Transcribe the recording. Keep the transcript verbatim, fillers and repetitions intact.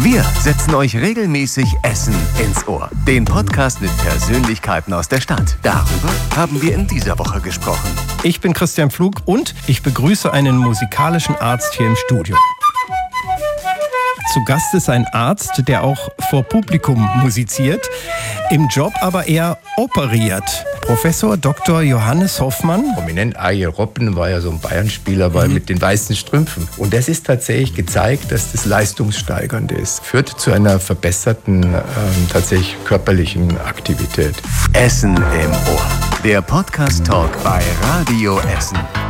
Wir setzen euch regelmäßig Essen ins Ohr. Den Podcast mit Persönlichkeiten aus der Stadt. Darüber haben wir in dieser Woche gesprochen. Ich bin Christian Pflug und ich begrüße einen musikalischen Arzt hier im Studio. Zu Gast ist ein Arzt, der auch vor Publikum musiziert, im Job aber eher operiert. Professor Doktor Johannes Hoffmann. Prominent Ariel Robben war ja so ein Bayern-Spieler mhm. mit den weißen Strümpfen. Und das ist tatsächlich gezeigt, dass das leistungssteigernd ist. Führt zu einer verbesserten, ähm, tatsächlich körperlichen Aktivität. Essen im Ohr. Der Podcast-Talk bei Radio Essen.